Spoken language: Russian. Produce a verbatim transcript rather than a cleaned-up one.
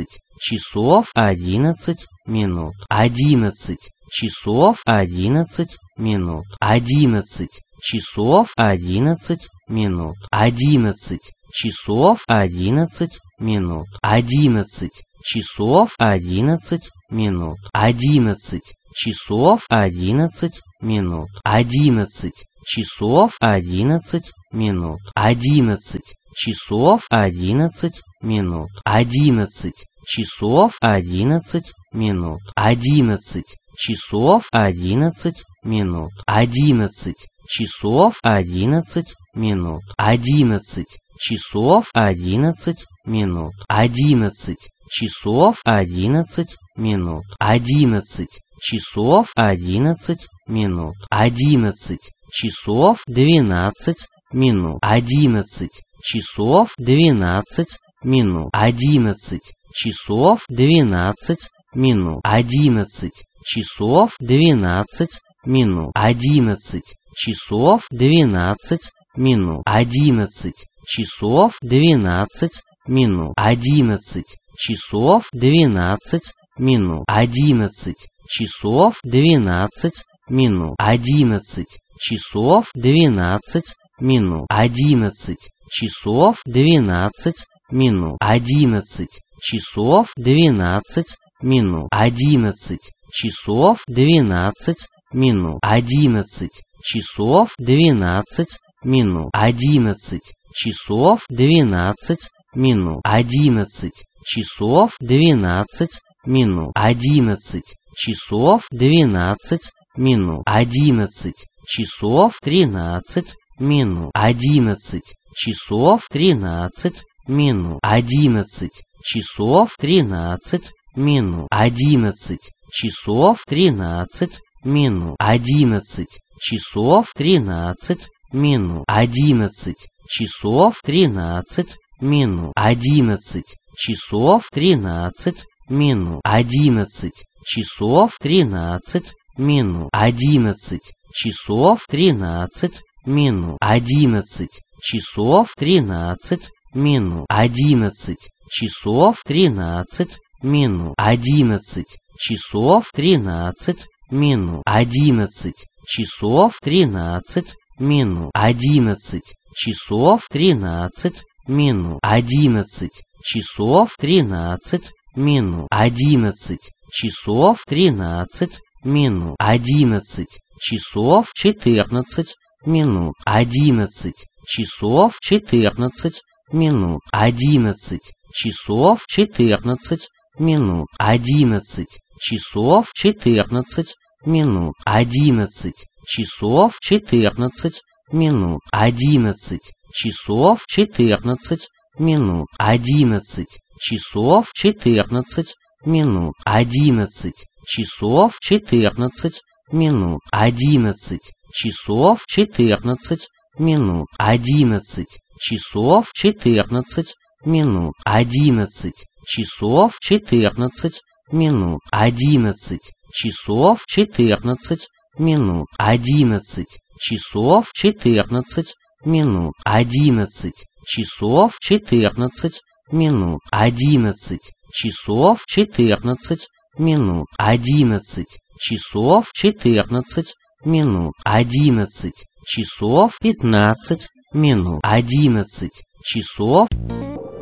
одиннадцать часов одиннадцать минут, одиннадцать часов одиннадцать минут, одиннадцать часов одиннадцать минут, одиннадцать часов одиннадцать минут, одиннадцать часов одиннадцать минут, одиннадцать часов одиннадцать минут, одиннадцать часов одиннадцать минут, одиннадцать часов одиннадцать минут, одиннадцать часов одиннадцать минут, одиннадцать часов одиннадцать минут, одиннадцать часов одиннадцать минут, одиннадцать часов одиннадцать минут, одиннадцать часов одиннадцать минут, одиннадцать часов одиннадцать минут, одиннадцать часов двенадцать минут, одиннадцать часов двенадцать минут, одиннадцать часов двенадцать минут, одиннадцать часов двенадцать минут, одиннадцать часов двенадцать минут, одиннадцать часов двенадцать минут, одиннадцать часов двенадцать минут, одиннадцать часов двенадцать минут, одиннадцать часов двенадцать минут, одиннадцать часов двенадцать минут, одиннадцать часов двенадцать минут, одиннадцать часов двенадцать минут, одиннадцать часов двенадцать минут, одиннадцать часов двенадцать минут, одиннадцать часов двенадцать минут, одиннадцать часов двенадцать минут, одиннадцать часов тринадцать минут, одиннадцать часов тринадцать минут, одиннадцать часов тринадцать минут, одиннадцать часов тринадцать минут, одиннадцать часов тринадцать минут, одиннадцать часов тринадцать минут, одиннадцать часов тринадцать минут, одиннадцать часов тринадцать минут, одиннадцать часов тринадцать минут, одиннадцать часов тринадцать минут, одиннадцать часов тринадцать минут, одиннадцать часов тринадцать минут, одиннадцать часов тринадцать минут, одиннадцать часов тринадцать минут, одиннадцать часов тринадцать минут, одиннадцать часов тринадцать минут, одиннадцать часов четырнадцать минут, одиннадцать часов четырнадцать минут, одиннадцать часов четырнадцать минут, одиннадцать часов четырнадцать минут, одиннадцать часов четырнадцать минут, одиннадцать часов четырнадцать минут, одиннадцать часов четырнадцать минут, одиннадцать часов четырнадцать минут, одиннадцать часов четырнадцать минут, одиннадцать часов четырнадцать минут, одиннадцать часов четырнадцать минут, одиннадцать часов четырнадцать минут, одиннадцать часов четырнадцать минут, одиннадцать часов четырнадцать минут, одиннадцать часов четырнадцать минут, одиннадцать часов четырнадцать минут, одиннадцать часов пятнадцать минут, одиннадцать часов